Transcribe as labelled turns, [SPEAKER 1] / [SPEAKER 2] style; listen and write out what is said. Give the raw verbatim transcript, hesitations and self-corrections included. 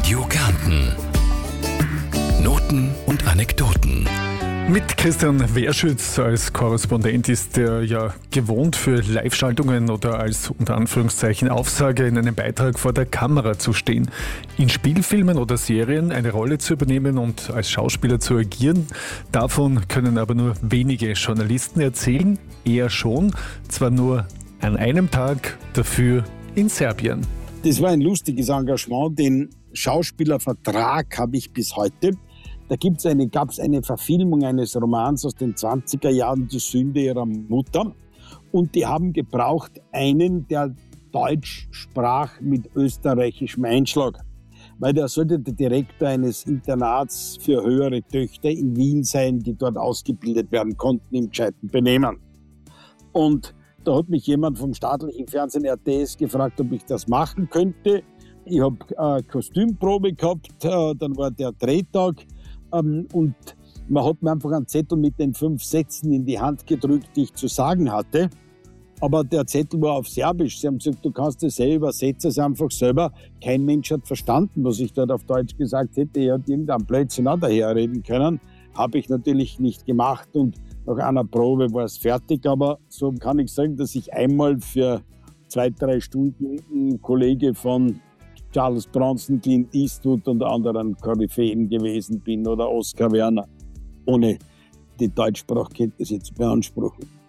[SPEAKER 1] Radio Kärnten. Noten und Anekdoten.
[SPEAKER 2] Mit Christian Werschütz als Korrespondent ist er ja gewohnt, für Live-Schaltungen oder als unter Anführungszeichen Aufsager in einem Beitrag vor der Kamera zu stehen, in Spielfilmen oder Serien eine Rolle zu übernehmen und als Schauspieler zu agieren. Davon können aber nur wenige Journalisten erzählen, er schon, zwar nur an einem Tag, dafür in Serbien.
[SPEAKER 3] Das war ein lustiges Engagement, den Schauspielervertrag habe ich bis heute. Da gibt's eine, gab es eine Verfilmung eines Romans aus den zwanziger Jahren, Die Sünde ihrer Mutter. Und die haben gebraucht einen, der Deutsch sprach mit österreichischem Einschlag. Weil der sollte der Direktor eines Internats für höhere Töchter in Wien sein, die dort ausgebildet werden konnten im gescheiten Benehmen. Und da hat mich jemand vom staatlichen Fernsehen R T S gefragt, ob ich das machen könnte. Ich habe äh, Kostümprobe gehabt, äh, dann war der Drehtag. Und man hat mir einfach einen Zettel mit den fünf Sätzen in die Hand gedrückt, die ich zu sagen hatte. Aber der Zettel war auf Serbisch. Sie haben gesagt, du kannst es selber übersetzen, es einfach selber. Kein Mensch hat verstanden, was ich dort auf Deutsch gesagt hätte. Er hat irgendeinen Blödsinn auch daherreden können. Habe ich natürlich nicht gemacht und nach einer Probe war es fertig. Aber so kann ich sagen, dass ich einmal für zwei, drei Stunden ein Kollege von Charles Bronson, Clint Eastwood und anderen Koryphäen gewesen bin oder Oskar Werner, ohne die Deutschsprachkenntnisse zu beanspruchen.